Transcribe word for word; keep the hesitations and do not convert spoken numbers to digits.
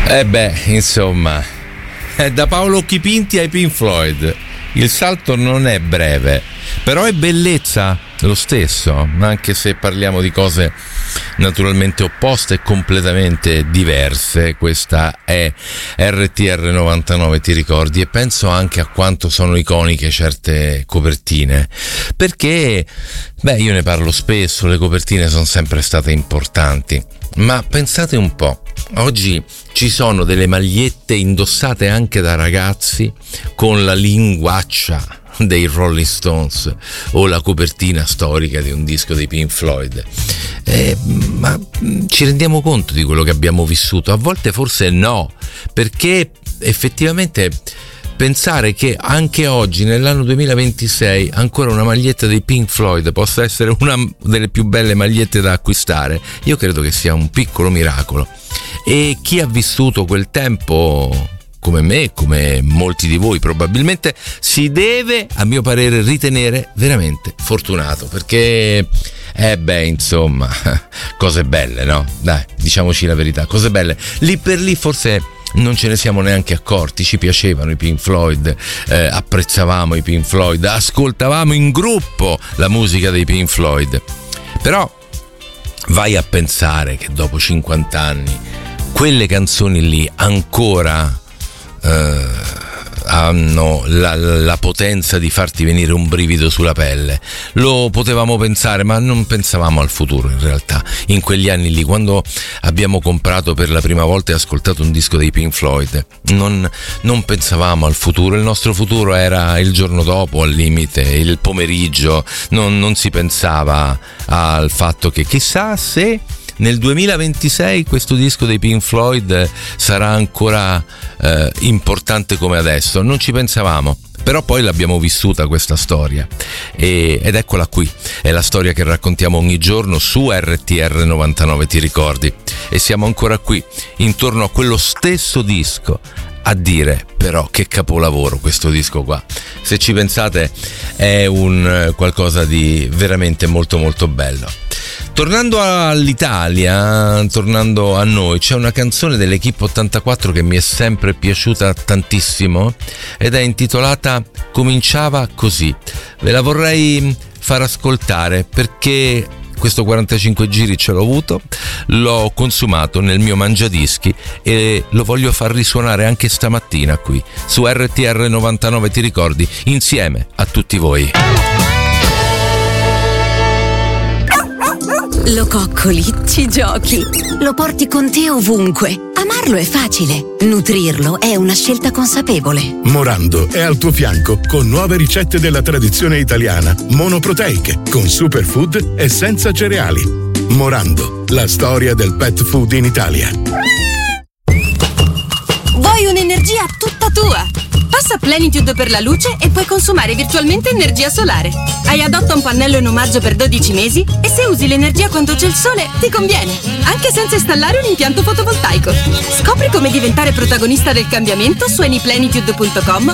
Eh beh, insomma, è da Paolo Occhipinti ai Pink Floyd. Il salto non è breve, però è bellezza lo stesso, anche se parliamo di cose naturalmente opposte e completamente diverse. Questa è R T R novantanove, ti ricordi? E penso anche a quanto sono iconiche certe copertine, perché, beh, io ne parlo spesso, le copertine sono sempre state importanti, ma pensate un po', oggi ci sono delle magliette indossate anche da ragazzi con la linguaccia dei Rolling Stones o la copertina storica di un disco dei Pink Floyd. Eh, ma ci rendiamo conto di quello che abbiamo vissuto? A volte forse no, perché effettivamente pensare che anche oggi, nell'anno duemilaventisei, ancora una maglietta dei Pink Floyd possa essere una delle più belle magliette da acquistare, io credo che sia un piccolo miracolo. E chi ha vissuto quel tempo come me, come molti di voi probabilmente, si deve, a mio parere, ritenere veramente fortunato, perché eh beh, insomma, cose belle, no? Dai, diciamoci la verità, cose belle. Lì per lì forse non ce ne siamo neanche accorti, ci piacevano i Pink Floyd, eh, apprezzavamo i Pink Floyd, ascoltavamo in gruppo la musica dei Pink Floyd. Però vai a pensare che dopo cinquanta anni quelle canzoni lì ancora Uh, hanno la, la potenza di farti venire un brivido sulla pelle. Lo potevamo pensare, ma non pensavamo al futuro in realtà. In quegli anni lì, quando abbiamo comprato per la prima volta e ascoltato un disco dei Pink Floyd, non, non pensavamo al futuro. Il nostro futuro era il giorno dopo, al limite, il pomeriggio. Non, non si pensava al fatto che chissà se nel duemilaventisei questo disco dei Pink Floyd sarà ancora eh, importante come adesso. Non ci pensavamo, però poi l'abbiamo vissuta questa storia e, ed eccola qui, è la storia che raccontiamo ogni giorno su R T R novantanove, ti ricordi? E siamo ancora qui, intorno a quello stesso disco, a dire però che capolavoro questo disco qua. Se ci pensate è un qualcosa di veramente molto molto bello. Tornando all'Italia, tornando a noi, c'è una canzone dell'Equipe ottantaquattro che mi è sempre piaciuta tantissimo ed è intitolata Cominciava così. Ve la vorrei far ascoltare perché questo quarantacinque giri ce l'ho avuto, l'ho consumato nel mio mangiadischi e lo voglio far risuonare anche stamattina qui su R T R novantanove, ti ricordi? Insieme a tutti voi. Lo coccoli, ci giochi, lo porti con te ovunque. Amarlo è facile, nutrirlo è una scelta consapevole. Morando è al tuo fianco con nuove ricette della tradizione italiana, monoproteiche, con superfood e senza cereali. Morando, la storia del pet food in Italia. Vuoi un'energia tutta tua? Passa Plenitude per la luce e puoi consumare virtualmente energia solare. Hai adotta un pannello in omaggio per dodici mesi e se usi l'energia quando c'è il sole ti conviene, anche senza installare un impianto fotovoltaico. Scopri come diventare protagonista del cambiamento su anyplenitude punto com